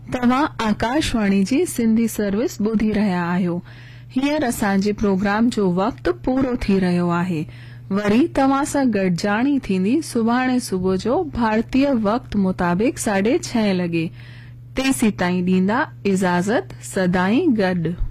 तव्हां आकाशवाणी जी सिंधी सर्विस ॿुधी रहिया आहियो। हींअर असांजे प्रोग्राम जो वक़्तु पूरो थी रहियो आहे। वरी तव्हां सां गॾिजाणी थींदी सुभाणे सुबुह जो भारतीय वक़्त मुताबिक़ 6:30 लॻे। तेसी ताईं ॾींदा इजाज़त। सदाईं गॾु।